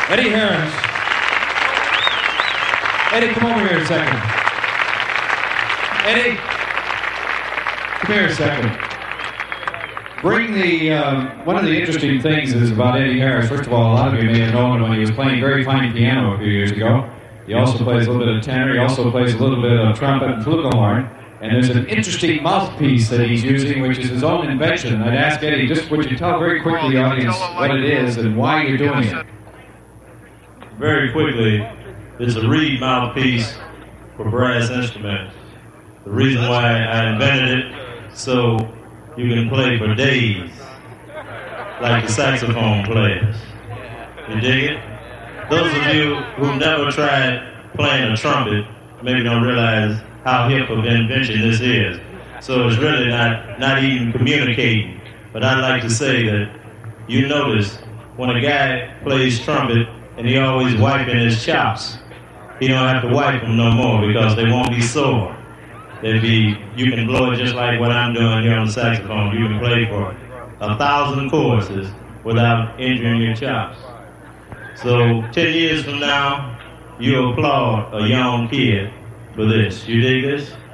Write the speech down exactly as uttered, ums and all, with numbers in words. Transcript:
Eddie Harris. Eddie, come over here a second. Eddie, come here a second. Bring the, um, one of the interesting things is about Eddie Harris. First of all, a lot of you may have known him when he was playing very fine piano a few years ago. He also plays a little bit of tenor. He also plays a little bit of trumpet and flugelhorn. And there's an interesting mouthpiece that he's using, which is his own invention. I'd ask Eddie, just would you tell very quickly the audience what it is and why you're doing it? Very quickly, it's a reed mouthpiece for brass instruments. The reason why I invented it, so you can play for days, like the saxophone players. You dig it? Those of you who've never tried playing a trumpet maybe don't realize how hip of an invention this is. So it's really not, not even communicating. But I'd like to say that you notice when a guy plays trumpet and he always wiping his chops, he don't have to wipe them no more because they won't be sore. They'd be, you can blow it just like what I'm doing here on the saxophone. You can play for a thousand choruses without injuring your chops. So ten years from now, you applaud a young kid for this. You dig this?